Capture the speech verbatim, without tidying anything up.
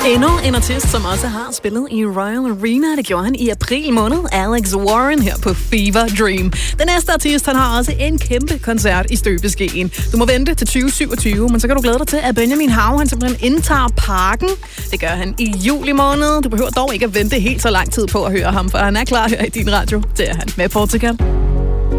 Endnu en artist, som også har spillet i Royal Arena. Det gjorde han i april måned. Alex Warren her på Fever Dream. Den næste artist, han har også en kæmpe koncert i støbeskeen. Du må vente til tyve syvogtyve, men så kan du glæde dig til, at Benjamin Hav, han simpelthen indtager Parken. Det gør han i juli måned. Du behøver dog ikke at vente helt så lang tid på at høre ham, for han er klar her i din radio. Det er han med Portugal.